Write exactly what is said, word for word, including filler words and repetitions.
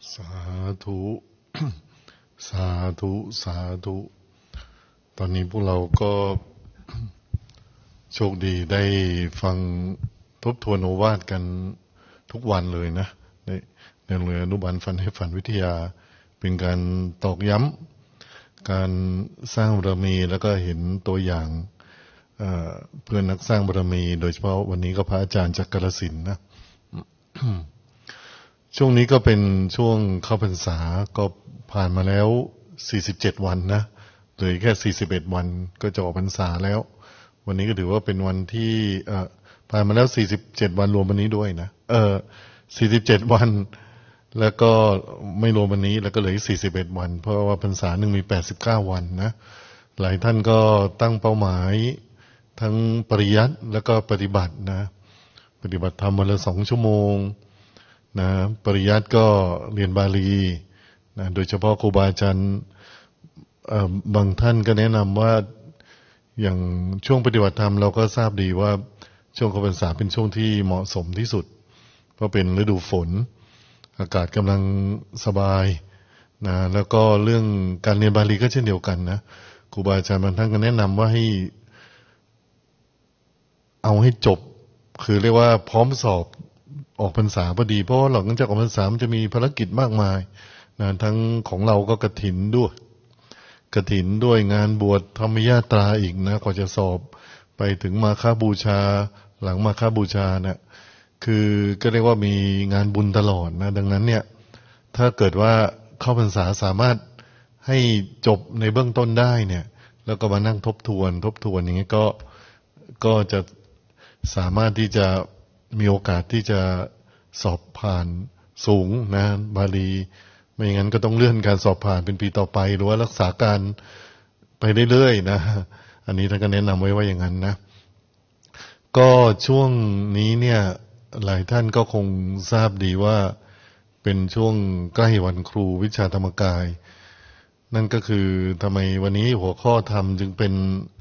สาธุ สาธุสาธุตอนนี้พวกเราก็ โชคดีได้ฟังทบทวนโอวาทกันทุกวันเลยนะในในโรงเรียนอนุบาลฝันให้ฝันวิทยาเป็นการตอกย้ำการสร้างบารมีแล้วก็เห็นตัวอย่างเ, เพื่อนนักสร้างบารมีโดยเฉพาะวันนี้ก็พระอาจารย์จากกาฬสินธุ์นะ ช่วงนี้ก็เป็นช่วงเข้าพรรษาก็ผ่านมาแล้วสี่สิบเจ็ดวันนะเหลือแค่สี่สิบเอ็ดวันก็จะออกพรรษาแล้ววันนี้ก็ถือว่าเป็นวันที่เอ่อผ่านมาแล้วสี่สิบเจ็ดวันรวมวันนี้ด้วยนะเออสี่สิบเจ็ดวันแล้วก็ไม่รวมวันนี้แล้วก็เหลือสี่สิบเอ็ดวันเพราะว่าพรรษาหนึ่งมีแปดสิบเก้าวันนะหลายท่านก็ตั้งเป้าหมายทั้งปริยัติแล้วก็ปฏิบัตินะปฏิบัติธรรมวันละสองชั่วโมงนะปริยัติก็เรียนบาลีนะโดยเฉพาะครูบาอาจารย์บางท่านก็แนะนำว่าอย่างช่วงปฏิบัติธรรมเราก็ทราบดีว่าช่วงเข้าพรรษาเป็นช่วงที่เหมาะสมที่สุดเพราะเป็นฤดูฝนอากาศกำลังสบายนะแล้วก็เรื่องการเรียนบาลีก็เช่นเดียวกันนะครูบาอาจารย์บางท่านก็แนะนำว่าให้เอาให้จบคือเรียกว่าพร้อมสอบออกพรรษาพอดีเพราะหลังจากออกพรรษามันจะมีภารกิจมากมายนะทั้งของเราก็กฐินด้วยกฐินด้วยงานบวชธรรมยาตราอีกนะกว่าจะสอบไปถึงมาฆบูชาหลังมาฆบูชานะคือก็เรียกว่ามีงานบุญตลอดนะดังนั้นเนี่ยถ้าเกิดว่าเข้าพรรษาสามารถให้จบในเบื้องต้นได้เนี่ยแล้วก็มานั่งทบทวนทบทวนอย่างนี้ก็ก็จะสามารถที่จะมีโอกาสที่จะสอบผ่านสูงนะบาลีไม่อย่างนั้นก็ต้องเลื่อนการสอบผ่านเป็นปีต่อไปหรือว่ารักษาการไปเรื่อยๆนะอันนี้ท่านก็แนะนำไว้ว่าอย่างนั้นนะก็ช่วงนี้เนี่ยหลายท่านก็คงทราบดีว่าเป็นช่วงใกล้วันครูวิชาธรรมกายนั่นก็คือทำไมวันนี้หัวข้อธรรมจึงเป็น